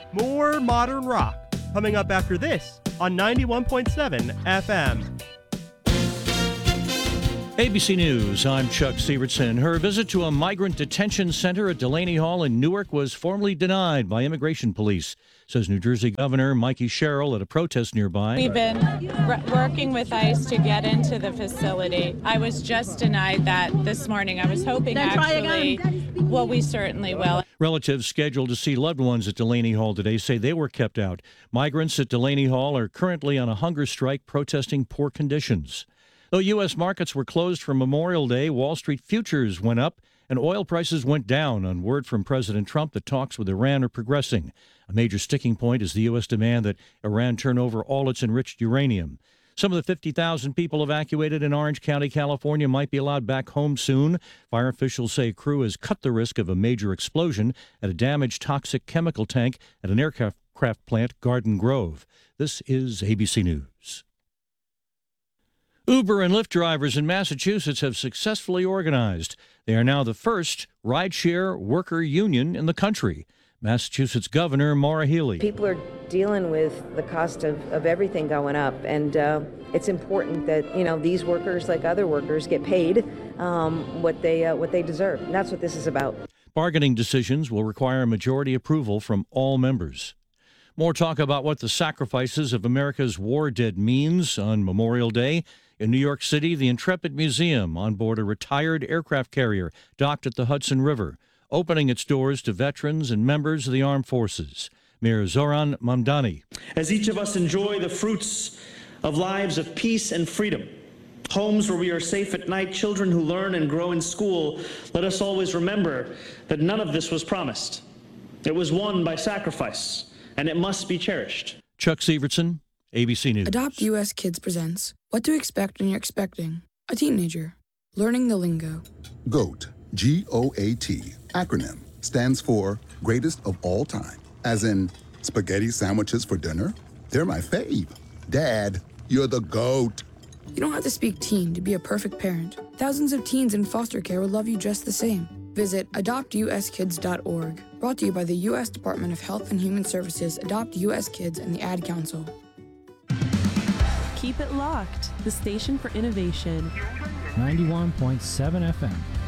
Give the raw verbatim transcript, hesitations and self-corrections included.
More modern rock coming up after this on ninety-one point seven F M. A B C News, I'm Chuck Sievertson. Her visit to a migrant detention center at Delaney Hall in Newark was formally denied by immigration police, says New Jersey Governor Mikey Sherrill at a protest nearby. We've been r- working with ICE to get into the facility. I was just denied that this morning. I was hoping Then try actually, again. well, we certainly will. Relatives scheduled to see loved ones at Delaney Hall today say they were kept out. Migrants at Delaney Hall are currently on a hunger strike protesting poor conditions. Though U S markets were closed for Memorial Day, Wall Street futures went up and oil prices went down on word from President Trump that talks with Iran are progressing. A major sticking point is the U S demand that Iran turn over all its enriched uranium. Some of the fifty thousand people evacuated in Orange County, California, might be allowed back home soon. Fire officials say crew has cut the risk of a major explosion at a damaged toxic chemical tank at an aircraft plant, Garden Grove. This is A B C News. Uber and Lyft drivers in Massachusetts have successfully organized. They are now the first rideshare worker union in the country. Massachusetts Governor Maura Healey. People are dealing with the cost of, of everything going up, and uh, it's important that, you know, these workers, like other workers, get paid um, what they uh, what they deserve. And that's what this is about. Bargaining decisions will require majority approval from all members. More talk about what the sacrifices of America's war dead means on Memorial Day. In New York City, the Intrepid Museum on board a retired aircraft carrier docked at the Hudson River, opening its doors to veterans and members of the armed forces. Mayor Zoran Mamdani. As each of us enjoy the fruits of lives of peace and freedom, homes where we are safe at night, children who learn and grow in school, let us always remember that none of this was promised. It was won by sacrifice, and it must be cherished. Chuck Sievertson, A B C News. Adopt U S Kids presents What to Expect When You're Expecting a Teenager. Learning the lingo. GOAT, G O A T, acronym, stands for Greatest of All Time. As in, spaghetti sandwiches for dinner? They're my fave. Dad, you're the GOAT. You don't have to speak teen to be a perfect parent. Thousands of teens in foster care will love you just the same. Visit adopt u s kids dot org. Brought to you by the U S Department of Health and Human Services, Adopt U S Kids, and the Ad Council. Keep it locked, the station for innovation. ninety-one point seven F M.